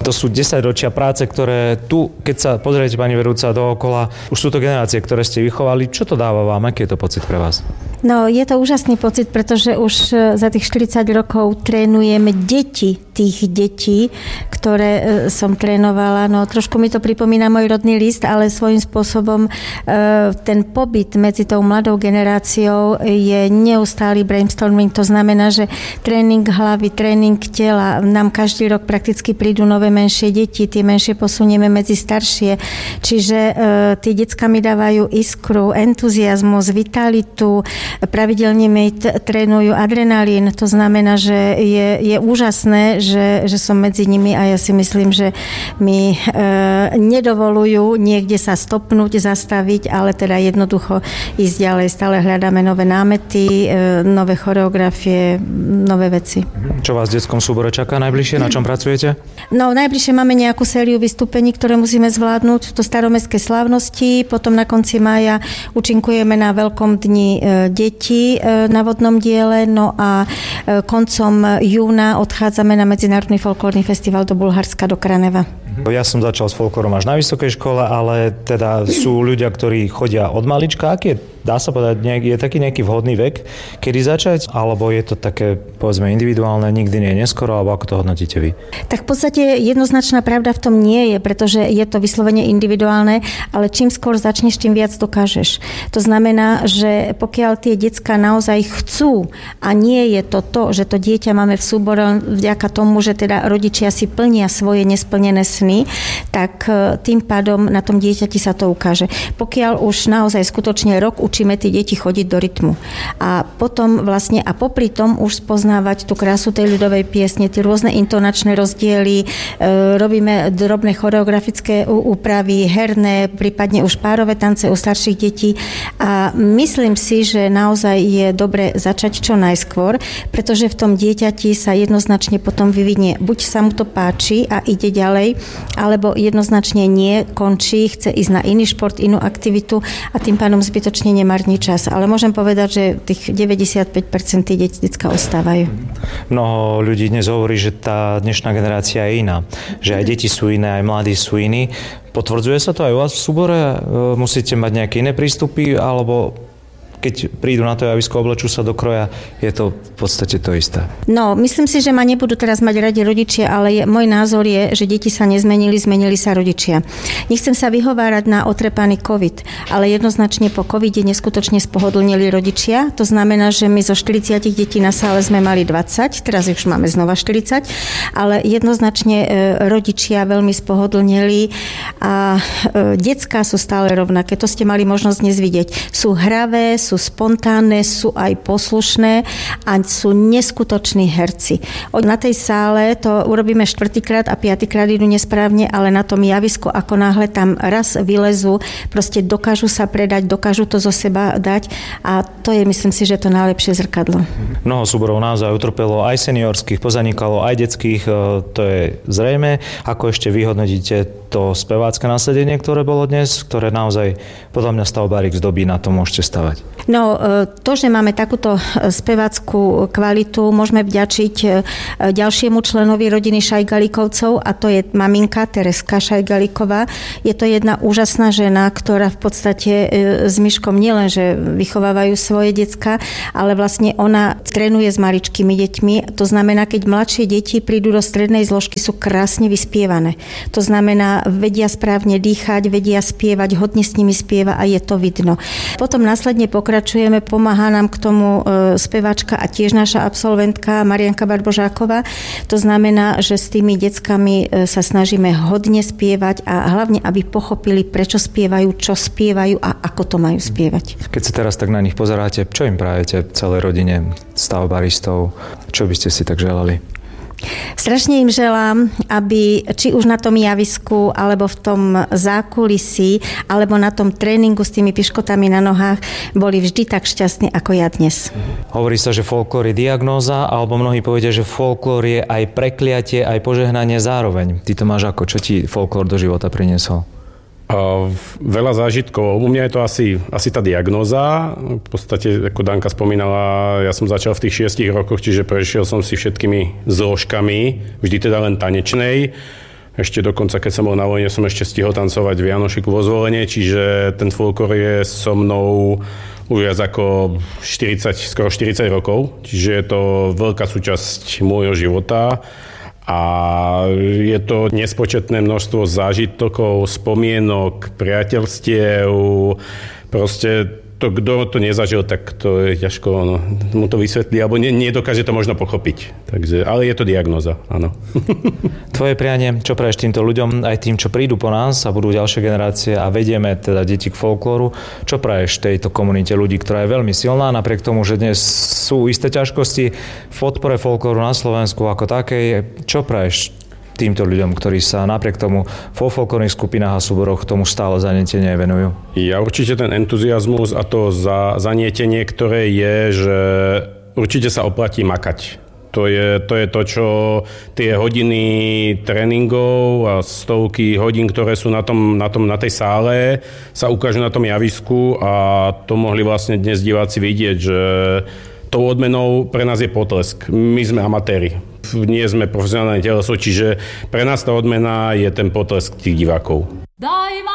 To sú 10 ročia práce, ktoré tu, keď sa pozriete, pani vedúca, dookola, už sú to generácie, ktoré ste vychovali. Čo to dáva vám? Aký je to pocit pre vás? No, je to úžasný pocit, pretože už za tých 40 rokov trénujeme deti tých detí, ktoré som trénovala. No, trošku mi to pripomína môj rodný list, ale svojím spôsobom ten pobyt medzi tou mladou generáciou je neustály brainstorming. To znamená, že tréning hlavy, tréning tela. Nám každý rok prakticky prídu nové menšie deti, tie menšie posunieme medzi staršie. Čiže tie decká mi dávajú iskru, entuziazmus, vitalitu, pravidelne mi trénujú adrenalín. To znamená, že je úžasné, že som medzi nimi a ja si myslím, že mi nedovolujú niekde sa stopnúť, zastaviť, ale teda jednoducho ísť ďalej. Stále hľadáme nové námety, nové choreografie, nové veci. Čo vás v detskom súbore čaká najbližšie? Na čom pracujete? No, najbližšie máme nejakú sériu vystúpení, ktoré musíme zvládnuť. To staromestské slávnosti, potom na konci mája účinkujeme na Veľkom dni detí na vodnom diele, no a koncom júna odchádzame na Medzinárodný folklórny festival do Bulharska, do Kraneva. Ja som začal s folklórom až na vysokej škole, ale teda sú ľudia, ktorí chodia od malička. Aký je, dá sa povedať, je taký nejaký vhodný vek, kedy začať? Alebo je to také, povedzme, individuálne, nikdy nie je neskoro, alebo ako to hodnotíte vy? Tak v podstate jednoznačná pravda v tom nie je, pretože je to vyslovene individuálne, ale čím skôr začneš, tým viac dokážeš. To znamená, že pokiaľ tie decká naozaj chcú a nie je to, že to dieťa máme v súbore vďaka tomu, že teda rodičia si plnia svoje nesplnené sny, tak tým pádom na tom dieťati sa to ukáže. Pokiaľ už naozaj skutočne rok učíme tie deti chodiť do rytmu a potom vlastne a popri tom už spoznávať tú krásu tej ľudovej piesne, tie rôzne intonačné rozdiely, robíme drobné choreografické úpravy, herné, prípadne už párové tance u starších detí a myslím si, že naozaj je dobre začať čo najskôr, pretože v tom dieťati sa jednoznačne potom vyvinie, buď sa mu to páči a ide ďalej, alebo jednoznačne nie, končí, chce ísť na iný šport, inú aktivitu a tým pádom zbytočne nemarní čas. Ale môžem povedať, že tých 95% tí decká ostávajú. Mnoho ľudí dnes hovorí, že tá dnešná generácia je iná. Že aj deti sú iné, aj mladí sú iní. Potvrdzuje sa to aj u vás v súbore? Musíte mať nejaké iné prístupy, alebo keď prídu na to javisko, oblečú sa do kroja, je to v podstate to isté. No, myslím si, že ma nebudú teraz mať radi rodičia, ale môj názor je, že deti sa nezmenili, zmenili sa rodičia. Nechcem sa vyhovárať na otrepaný COVID, ale jednoznačne po covide neskutočne spohodlnili rodičia. To znamená, že my zo 40 detí na sále sme mali 20, teraz už máme znova 40, ale jednoznačne rodičia veľmi spohodlnili a decká sú stále rovnaké. To ste mali možnosť dnes vidieť. Sú hravé, sú spontánne, sú aj poslušné a sú neskutoční herci. Na tej sále to urobíme 4-krát a 5-krát idú nesprávne, ale na tom javisku, ako náhle tam raz vylezú, proste dokážu sa predať, dokážu to zo seba dať a to je, myslím si, že to najlepšie zrkadlo. Mnoho súborov naozaj utrpelo aj seniorských, pozanikalo aj detských, to je zrejme. Ako ešte vyhodnotíte to spevácké nasadenie, ktoré bolo dnes, ktoré naozaj podľa mňa stavbárik zdobí, na to môžete stavať? No, to, že máme takúto speváckú kvalitu, môžeme vďačiť ďalšiemu členovi rodiny Šajgalíkovcov a to je maminka Tereska Šajgalíková. Je to jedna úžasná žena, ktorá v podstate s Myškom nielenže vychovávajú svoje decka, ale vlastne ona trénuje s maličkými deťmi. To znamená, keď mladšie deti prídu do strednej zložky, sú krásne vyspievané. To znamená, vedia správne dýchať, vedia spievať, hodne s nimi spieva a je to vidno. Potom následne pokračujeme, pomáha nám k tomu speváčka a tiež naša absolventka Marianka Barbožáková. To znamená, že s tými deckami sa snažíme hodne spievať a hlavne, aby pochopili, prečo spievajú, čo spievajú a ako to majú spievať. Keď sa teraz tak na nich pozeráte, čo im prajete celej rodine stavbaristov? Čo by ste si tak želali? Strašne im želám, aby či už na tom javisku, alebo v tom zákulisí, alebo na tom tréningu s tými piškotami na nohách boli vždy tak šťastní, ako ja dnes. Hovorí sa, že folklór je diagnóza, alebo mnohí povedia, že folklór je aj prekliatie, aj požehnanie zároveň. Ty to máš ako? Čo ti folklór do života priniesol? Veľa zážitkov. U mňa je to asi tá diagnóza. V podstate, ako Danka spomínala, ja som začal v tých 6 rokoch, čiže prešiel som si všetkými zložkami, vždy teda len tanečnej. Ešte dokonca, keď som bol na vojne, som ešte stihol tancovať v Janošiku vo Zvolene, čiže ten folklor je so mnou už viac ako skoro 40 rokov, čiže je to veľká súčasť môjho života a je to nespočetné množstvo zážitkov, spomienok, priateľstiev, proste to, kto to nezažil, tak to je ťažko mu to vysvetlí, alebo nedokáže to možno pochopiť. Takže, ale je to diagnóza, áno. Tvoje prianie, čo praješ týmto ľuďom, aj tým, čo prídu po nás a budú ďalšie generácie a vedieme teda deti k folklóru, čo praješ tejto komunite ľudí, ktorá je veľmi silná, napriek tomu, že dnes sú isté ťažkosti v podpore folklóru na Slovensku ako takej, čo praješ týmto ľuďom, ktorí sa napriek tomu vo folklórnych skupinách a súboroch tomu stále zanietenie venujú? Ja určite ten entuziasmus a to zanietenie, ktoré je, že určite sa oplatí makať. To je to, čo tie hodiny tréningov a stovky hodín, ktoré sú na tej sále, sa ukážu na tom javisku a to mohli vlastne dnes diváci vidieť, že tou odmenou pre nás je potlesk. My sme amatéri. Nie sme profesionálne teleso, čiže pre nás tá odmena je ten potlesk tých divákov.